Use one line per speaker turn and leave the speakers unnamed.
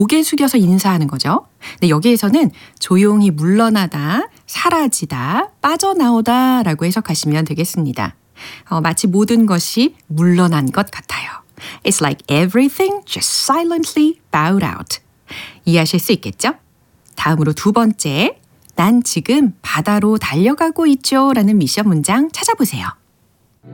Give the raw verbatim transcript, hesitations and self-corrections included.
고개 숙여서 인사하는 거죠. 근데 여기에서는 조용히 물러나다, 사라지다, 빠져나오다 라고 해석하시면 되겠습니다. 어, 마치 모든 것이 물러난 것 같아요. It's like everything just silently bowed out. 이해하실 수 있겠죠? 다음으로 두 번째, 난 지금 바다로 달려가고 있죠 라는 미션 문장 찾아보세요.